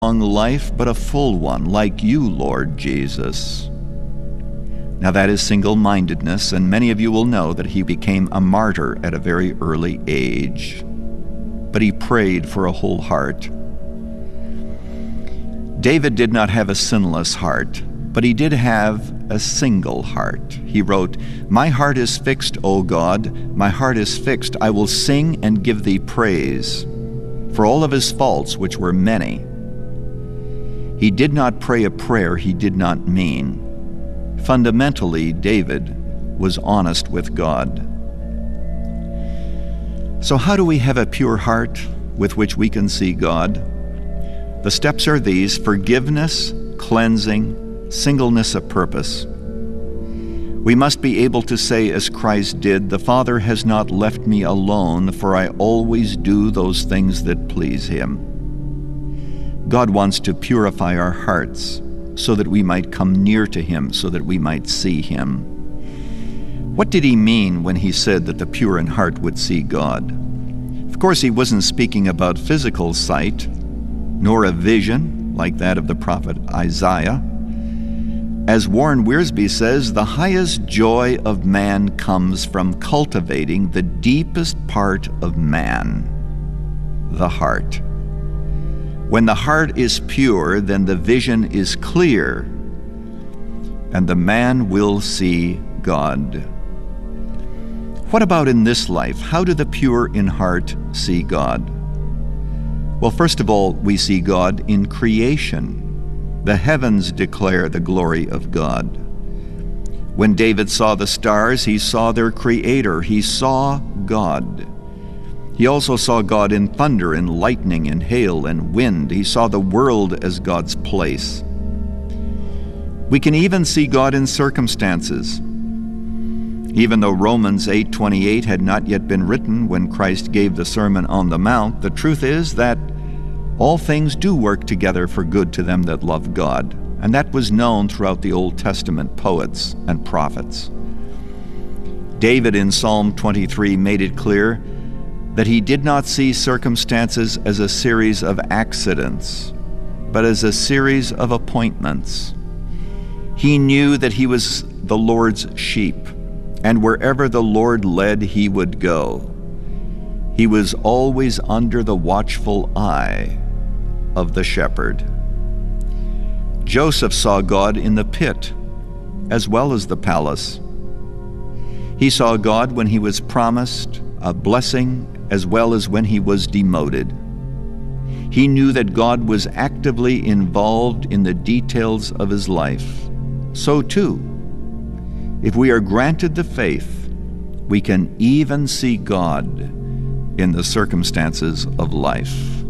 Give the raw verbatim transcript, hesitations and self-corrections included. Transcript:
long life, but a full one, like you, Lord Jesus. Now that is single-mindedness, and many of you will know that he became a martyr at a very early age. But he prayed for a whole heart. David did not have a sinless heart, but he did have a single heart. He wrote, "My heart is fixed, O God, my heart is fixed. I will sing and give thee praise for all of his faults, which were many." He did not pray a prayer he did not mean. Fundamentally, David was honest with God. So how do we have a pure heart with which we can see God? The steps are these: forgiveness, cleansing, singleness of purpose. We must be able to say, as Christ did, "The Father has not left me alone, for I always do those things that please him." God wants to purify our hearts so that we might come near to him, so that we might see him. What did he mean when he said that the pure in heart would see God? Of course, he wasn't speaking about physical sight, nor a vision like that of the prophet Isaiah. As Warren Wiersbe says, the highest joy of man comes from cultivating the deepest part of man, the heart. When the heart is pure, then the vision is clear, and the man will see God. What about in this life? How do the pure in heart see God? Well, first of all, we see God in creation. The heavens declare the glory of God. When David saw the stars, he saw their Creator. He saw God. He also saw God in thunder and lightning and hail and wind. He saw the world as God's place. We can even see God in circumstances. Even though Romans eight twenty-eight had not yet been written when Christ gave the Sermon on the Mount, the truth is that all things do work together for good to them that love God, and that was known throughout the Old Testament poets and prophets. David in Psalm twenty-three made it clear that he did not see circumstances as a series of accidents, but as a series of appointments. He knew that he was the Lord's sheep, and wherever the Lord led, he would go. He was always under the watchful eye of the shepherd. Joseph saw God in the pit as well as the palace. He saw God when he was promised a blessing as well as when he was demoted. He knew that God was actively involved in the details of his life. So too, if we are granted the faith, we can even see God in the circumstances of life.